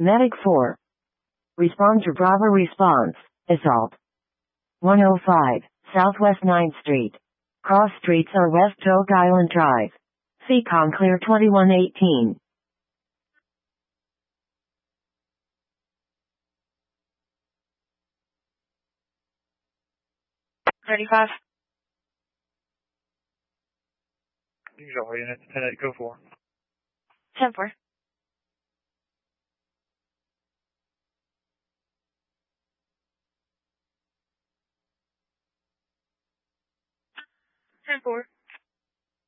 Medic 4. Respond to Bravo response. Assault. 105, Southwest 9th Street. Cross streets are West Oak Island Drive. Seacon clear 2118. $35. Usual units, 10-8, go for. 10-4. Ten four.